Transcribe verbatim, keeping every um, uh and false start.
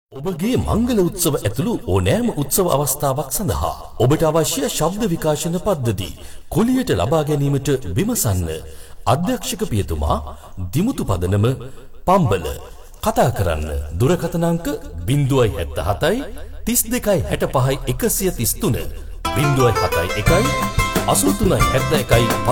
ඔබගේ මංගල උත්සව ඇතුළු ඕනෑම උත්සව අවස්ථාවක් සඳහා ඔබට අවශ්‍ය ශබ්ද විකාශන පද්ධති කුලියට ලබා ගැනීමට විමසන්න. අධ්‍යක්ෂක පියතුමා දිමුතු පදනම පම්බල. කතා කරන්න දුරකථන අංක ज़ीरो सात सात तीस दो साठ पाँच एक सौ तीस तीन ज़ीरो सात एक अस्सी तीन साठ एक